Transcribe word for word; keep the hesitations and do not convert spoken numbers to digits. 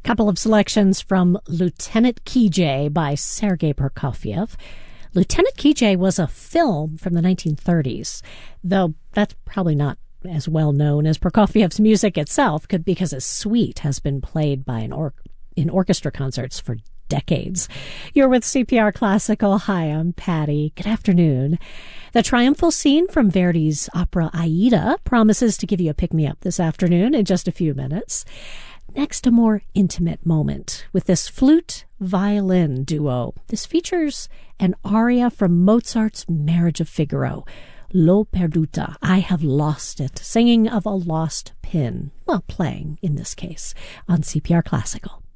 Couple of selections from Lieutenant Kijay by Sergei Prokofiev. Lieutenant Kijay was a film from the nineteen thirties, though that's probably not as well known as Prokofiev's music itself, because his suite has been played by an or- in orchestra concerts for decades. You're with C P R Classical. Hi, I'm Patty. Good afternoon. The triumphal scene from Verdi's opera Aida promises to give you a pick-me-up this afternoon in just a few minutes. Next, a more intimate moment with this flute-violin duo. This features an aria from Mozart's Marriage of Figaro, L'ho perduta, I have lost it, singing of a lost pin. Well, playing, in this case, on C P R Classical.